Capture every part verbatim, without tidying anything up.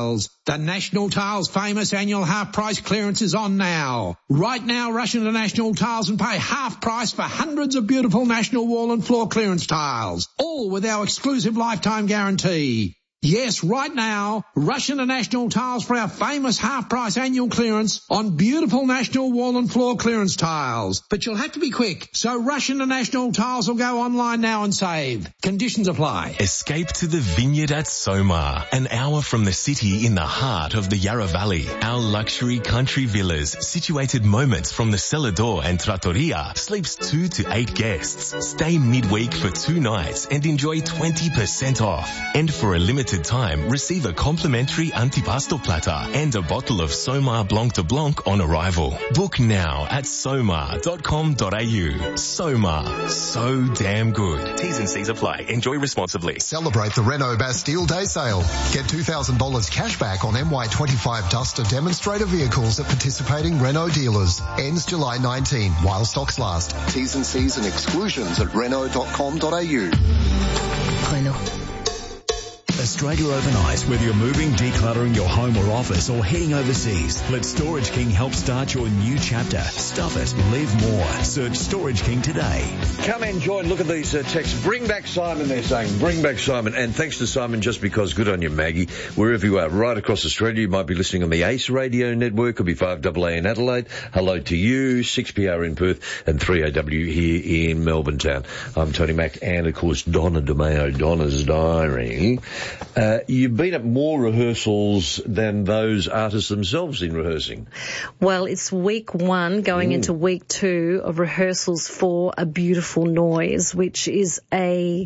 Tiles. The National Tiles famous annual half price clearance is on now. Right now, rush into National Tiles and pay half price for hundreds of beautiful National wall and floor clearance tiles, all with our exclusive lifetime guarantee. Yes, right now, rush into National Tiles for our famous half-price annual clearance on beautiful National wall and floor clearance tiles. But you'll have to be quick, so rush into National Tiles or go online now and save. Conditions apply. Escape to the vineyard at Somar, an hour from the city in the heart of the Yarra Valley. Our luxury country villas, situated moments from the Celador and Trattoria, sleeps two to eight guests. Stay midweek for two nights and enjoy twenty percent off. And for a limited time, receive a complimentary antipasto platter and a bottle of Somar Blanc de Blanc on arrival. Book now at somar dot com dot a u. Somar, so damn good. T's and C's apply. Enjoy responsibly. Celebrate the Renault Bastille Day Sale. Get two thousand dollars cash back on M Y twenty-five Duster demonstrator vehicles at participating Renault dealers. Ends July nineteenth while stocks last. T's and C's and exclusions at renault dot com dot a u. Renault. Australia overnight. Whether you're moving, decluttering your home or office, or heading overseas, let Storage King help start your new chapter. Stuff it. Live more. Search Storage King today. Come and join. Look at these uh, texts. Bring back Simon, they're saying. Bring back Simon. And thanks to Simon just because. Good on you, Maggie. Wherever you are, right across Australia, you might be listening on the Ace Radio Network. Could be five A A in Adelaide. Hello to you. six P R in Perth and three A W here in Melbourne town. I'm Tony Mack and, of course, Donna DeMeo, Donna's Diary. Uh, you've been at more rehearsals than those artists themselves in rehearsing. Well, it's week one going mm. into week two of rehearsals for A Beautiful Noise, which is a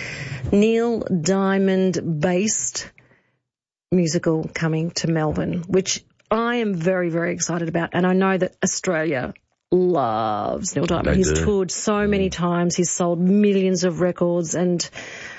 Neil Diamond-based musical coming to Melbourne, which I am very, very excited about. And I know that Australia loves Neil Diamond. They He's do. toured so many times. He's sold millions of records, and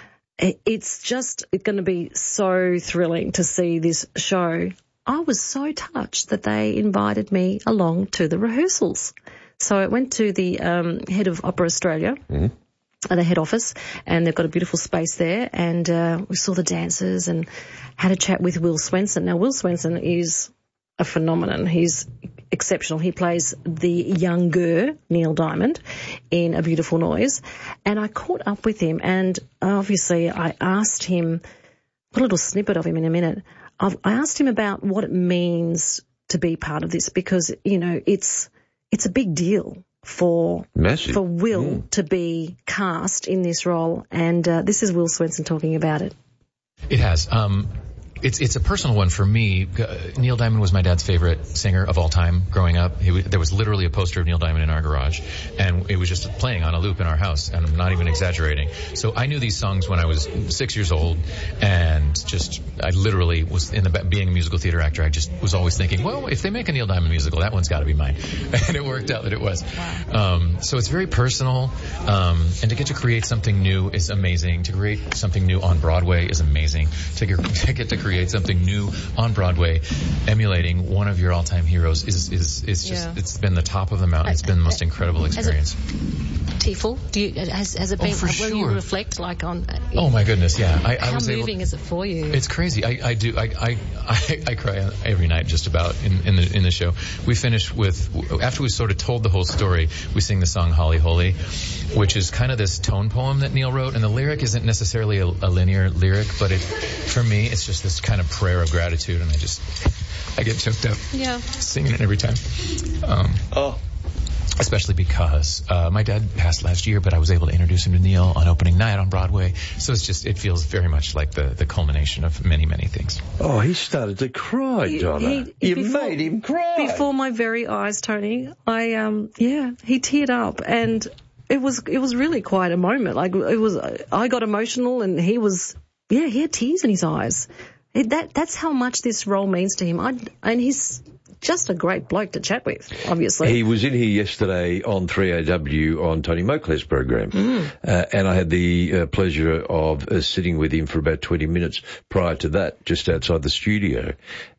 it's just going to be so thrilling to see this show. I was so touched that they invited me along to the rehearsals. So I went to the um, head of Opera Australia, mm-hmm. at the head office, and they've got a beautiful space there, and uh, we saw the dancers and had a chat with Will Swenson. Now, Will Swenson is a phenomenon. He's exceptional. He plays the younger Neil Diamond in A Beautiful Noise. And I caught up with him, and obviously I asked him, a little snippet of him in a minute, I've, I asked him about what it means to be part of this, because, you know, it's it's a big deal for Massive. for Will mm. to be cast in this role. And uh, this is Will Swenson talking about it. It has. Um It's it's a personal one for me. Uh, Neil Diamond was my dad's favorite singer of all time growing up. He w- there was literally a poster of Neil Diamond in our garage, and it was just playing on a loop in our house, and I'm not even exaggerating. So I knew these songs when I was six years old, and just I literally was in the being a musical theater actor. I just was always thinking, well, if they make a Neil Diamond musical, that one's got to be mine, and it worked out that it was. Wow. Um, so it's very personal, um, and to get to create something new is amazing. To create something new on Broadway is amazing. To get to, get to create something new on Broadway, emulating one of your all-time heroes is is is just yeah. It's been the top of the mountain. It's been the most incredible experience. Teefel, do you has has it been? Oh, for will sure. you reflect like on? Uh, oh my goodness, yeah. I, how I was moving able, is it for you? It's crazy. I, I do. I, I I I cry every night just about in, in the in the show. We finish with after we sort of told the whole story. We sing the song "Holly Holy," which is kind of this tone poem that Neil wrote, and the lyric isn't necessarily a, a linear lyric, but it for me it's just this kind of prayer of gratitude, and I just I get choked up. Yeah. Singing it every time. Um, oh. Especially because uh, my dad passed last year, but I was able to introduce him to Neil on opening night on Broadway. So it's just, it feels very much like the, the culmination of many, many things. Oh, he started to cry, He- Donna. he- you before- made him cry. Before my very eyes, Tony, I um yeah, he teared up, and it was it was really quite a moment. Like it was, I got emotional, and he was yeah, he had tears in his eyes. It, that that's how much this role means to him. I and he's just a great bloke to chat with, obviously. He was in here yesterday on three A W on Tony Mokler's program, Mm. uh, and I had the uh, pleasure of uh, sitting with him for about twenty minutes prior to that, just outside the studio.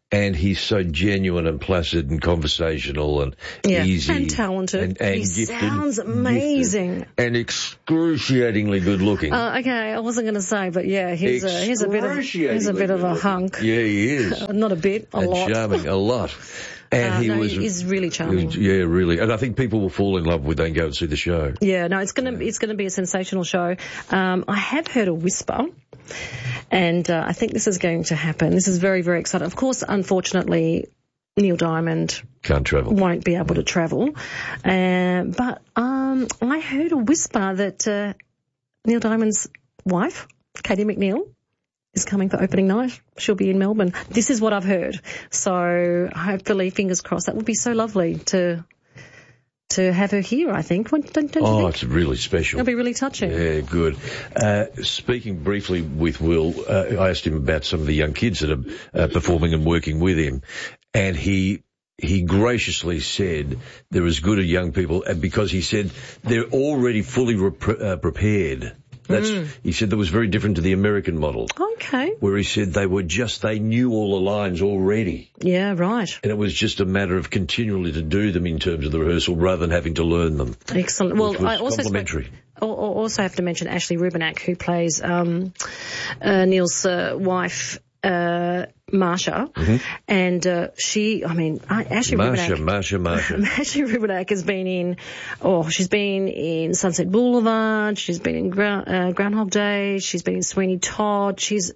and he's so genuine and placid and conversational and yeah. easy. And talented. And, and he gifted, sounds amazing. Gifted, and excruciatingly good looking. Uh, okay, I wasn't going to say, but yeah, he's a, he's a bit of, he's a bit of a hunk. Yeah, he is. Not a bit, a and lot. Charming, a lot. And uh, he no, was, he's really charming. Was, yeah, really. And I think people will fall in love when they go and see the show. Yeah, no, it's going to it's going to be a sensational show. Um, I have heard a whisper, and uh, I think this is going to happen. This is very, very exciting. Of course, unfortunately, Neil Diamond can't travel. Won't be able to travel. Uh, but um, I heard a whisper that uh, Neil Diamond's wife, Katie McNeil, is coming for opening night. She'll be in Melbourne. This is what I've heard. So hopefully, fingers crossed, that would be so lovely to to have her here, I think. Don't, don't you oh, think? It's really special. It'll be really touching. Yeah, good. Uh, speaking briefly with Will, uh, I asked him about some of the young kids that are uh, performing and working with him, and he he graciously said they're as good as young people, and because he said they're already fully rep- uh, prepared. That's, mm. He said that was very different to the American model. Okay. Where he said they were just, they knew all the lines already. Yeah, right. And it was just a matter of continually to do them in terms of the rehearsal rather than having to learn them. Excellent. Well, I also complimentary. Spoke, also have to mention Ashley Rubinak, who plays um, uh, Neil's uh, wife, uh, Marsha, mm-hmm. and uh, she, I mean, Ashley Marsha, Rubinak. Marsha, Marsha. Ashley Rubinak has been in, oh, she's been in Sunset Boulevard, she's been in Ground, uh, Groundhog Day, she's been in Sweeney Todd, she's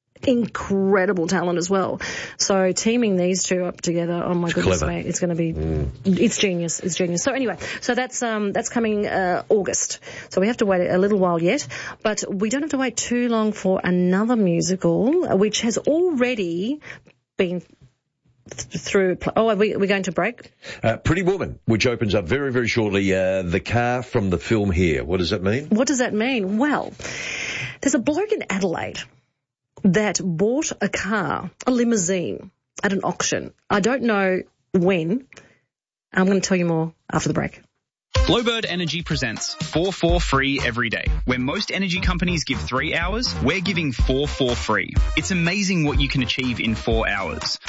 incredible talent as well. So teaming these two up together, oh my it's goodness, clever. mate, it's going to be, mm. it's genius, it's genius. So anyway, so that's um that's coming uh, August. So we have to wait a little while yet, but we don't have to wait too long for another musical, which has already been th- through. Oh, are we we're going to break? Uh, Pretty Woman, which opens up very very shortly. Uh, the car from the film here. What does that mean? What does that mean? Well, there's a bloke in Adelaide that bought a car, a limousine, at an auction. I don't know when. I'm going to tell you more after the break. Glowbird Energy presents four four free every day. Where most energy companies give three hours, we're giving four four free. It's amazing what you can achieve in four hours.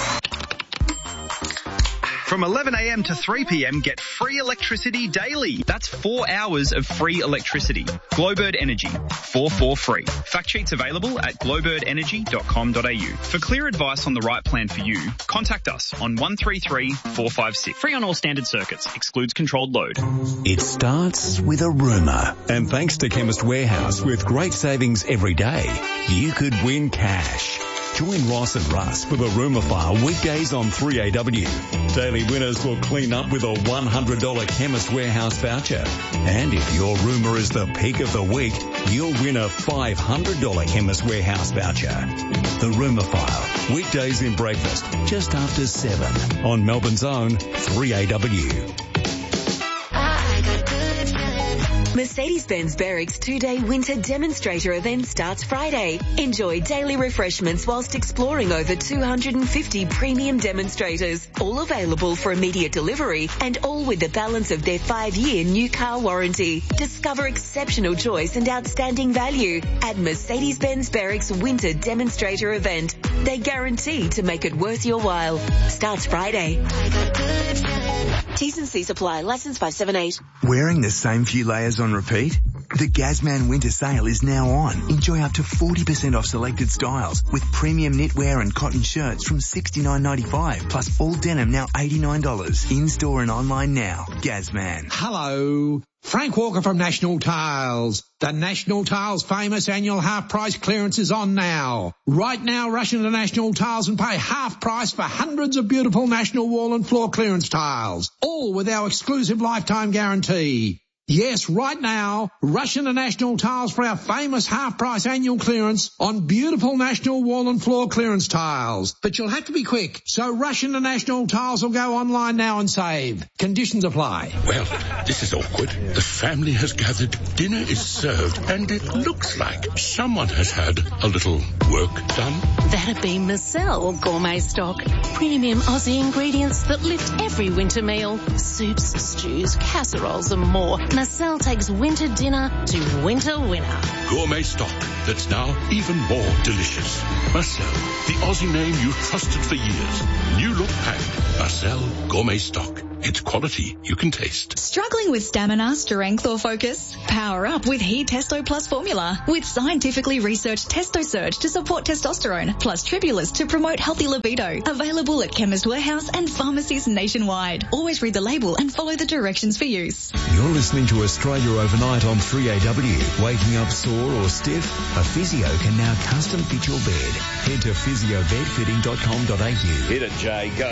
From eleven a.m. to three p.m, get free electricity daily. That's four hours of free electricity. Glowbird Energy, four four free. Fact sheets available at glowbird energy dot com dot a u. For clear advice on the right plan for you, contact us on one three three, four five six. Free on all standard circuits. Excludes controlled load. It starts with a rumour. And thanks to Chemist Warehouse, with great savings every day, you could win cash. Join Ross and Russ for the Rumour File weekdays on three A W. Daily winners will clean up with a one hundred dollars Chemist Warehouse voucher. And if your rumour is the peak of the week, you'll win a five hundred dollars Chemist Warehouse voucher. The Rumour File, weekdays in breakfast, just after seven on Melbourne's own three A W. Mercedes-Benz Berwick's two-day winter demonstrator event starts Friday. Enjoy daily refreshments whilst exploring over two hundred fifty premium demonstrators, all available for immediate delivery and all with the balance of their five-year new car warranty. Discover exceptional choice and outstanding value at Mercedes-Benz Berwick's winter demonstrator event. They guarantee to make it worth your while. Starts Friday. T's and C's apply. License five seven eight. Wearing the same few layers on repeat? The Gazman winter sale is now on. Enjoy up to forty percent off selected styles with premium knitwear and cotton shirts from sixty-nine ninety-five plus all denim now eighty-nine dollars. In-store and online now. Gazman. Hello. Frank Walker from National Tiles. The National Tiles famous annual half price clearance is on now. Right now, rush into National Tiles and pay half price for hundreds of beautiful National wall and floor clearance tiles, all with our exclusive lifetime guarantee. Yes, right now, rush into National Tiles for our famous half-price annual clearance on beautiful National wall and floor clearance tiles. But you'll have to be quick, so rush into National Tiles or go online now and save. Conditions apply. Well, this is awkward. The family has gathered, dinner is served, and it looks like someone has had a little work done. That'd be Marcel Gourmet Stock. Premium Aussie ingredients that lift every winter meal. Soups, stews, casseroles and more. Now Marcel takes winter dinner to winter winner. Gourmet stock that's now even more delicious. Marcel, the Aussie name you trusted for years. New look pack. Marcel Gourmet Stock. It's quality you can taste. Struggling with stamina, strength or focus? Power up with He Testo Plus formula with scientifically researched Testo Surge to support testosterone plus Tribulus to promote healthy libido. Available at Chemist Warehouse and pharmacies nationwide. Always read the label and follow the directions for use. You're listening to Australia Overnight on three A W. Waking up sore or stiff? A physio can now custom fit your bed. Head to physio bed fitting dot com dot a u. Hit it, Jay. Go.